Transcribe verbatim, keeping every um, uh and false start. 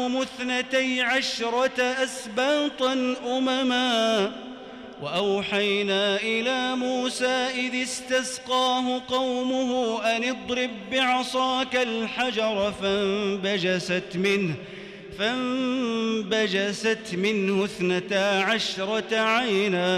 جعلناكم اثنتي عشرة أسباطا أمما وأوحينا إلى موسى إذ استسقاه قومه أن اضرب بعصاك الحجر فانبجست منه فانبجست منه اثنتا عشرة عينا